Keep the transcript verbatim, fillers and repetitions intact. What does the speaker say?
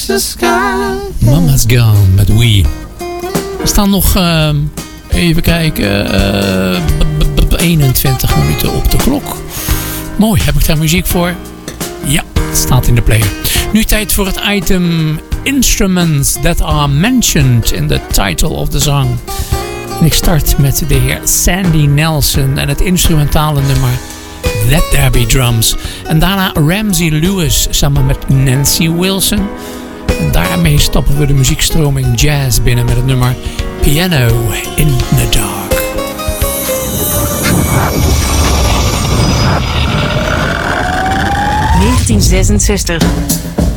the sky. Mama's Gone met We. We staan nog, uh, even kijken, uh, eenentwintig minuten op de klok. Mooi, heb ik daar muziek voor? Ja, het staat in de player. Nu tijd voor het item Instruments that are mentioned in the title of the song. En ik start met de heer Sandy Nelson en het instrumentale nummer Let There Be Drums. En daarna Ramsey Lewis samen met Nancy Wilson. En daarmee stappen we de muziekstroming jazz binnen met het nummer Piano in the Dark. negentien zesenzestig.